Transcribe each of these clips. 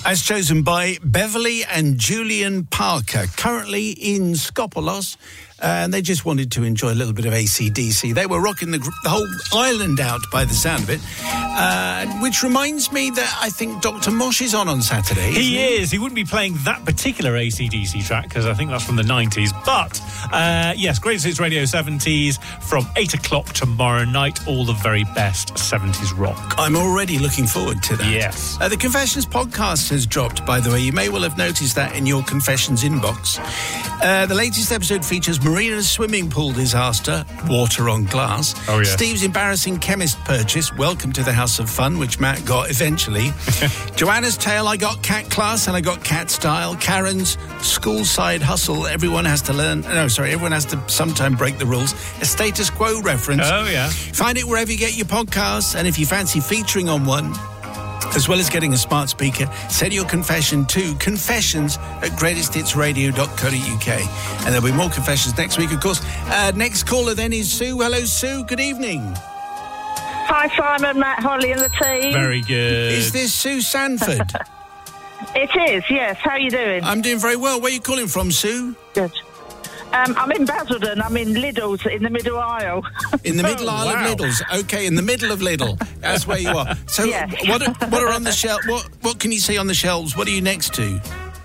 As chosen by Beverly and Julian Parker, currently in Skopolos, and they just wanted to enjoy a little bit of AC/DC. They were rocking the whole island out by the sound of it, which reminds me that I think Dr. Mosh is on Saturday. He is. He wouldn't be playing that particular AC/DC track because I think that's from the 90s. But, yes, Greatest Hits Radio 70s from 8 o'clock tomorrow night. All the very best 70s rock. I'm already looking forward to that. Yes. The Confessions podcast has dropped, by the way. You may well have noticed that in your Confessions inbox. The latest episode features Marina's swimming pool disaster, water on glass. Oh, yes. Steve's embarrassing chemist purchase, welcome to the House of Fun, which Matt got eventually. Joanna's tale, I got cat class and I got cat style. Karen's school side hustle, everyone has to sometime break the rules. A status quo reference. Oh, yeah. Find it wherever you get your podcasts, and if you fancy featuring on one, as well as getting a smart speaker, send your confession to confessions@greatesthitsradio.co.uk. And there'll be more confessions next week, of course. Next caller then is Sue. Hello, Sue. Good evening. Hi, Simon, Matt, Holly and the team. Very good. Is this Sue Sanford? It is, yes. How are you doing? I'm doing very well. Where are you calling from, Sue? Good. I'm in Basildon. I'm in Lidl's in the middle aisle. In the middle aisle of Lidl's. Okay, in the middle of Lidl. That's where you are. So Yes. what are on the shelf? What can you see on the shelves? What are you next to?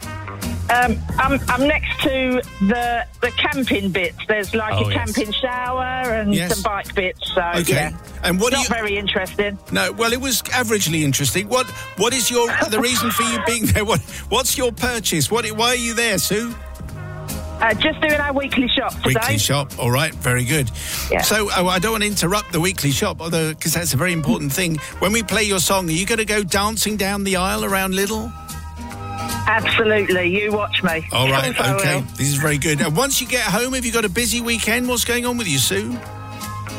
I'm next to the camping bits. There's like a camping shower and some bike bits. So Okay. And what not very interesting. No, well, it was averagely interesting. What is the reason for you being there? What's your purchase? Why are you there, Sue? Just doing our weekly shop today. Weekly shop, all right, very good. Yeah. So I don't want to interrupt the weekly shop, although because that's a very important thing. When we play your song, are you going to go dancing down the aisle around Lidl? Absolutely, you watch me. All right, I okay, will. this is very good. And once you get home, have you got a busy weekend? What's going on with you, Sue?